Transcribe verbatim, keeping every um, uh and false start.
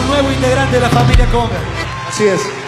un nuevo integrante de la familia Conga. Así es.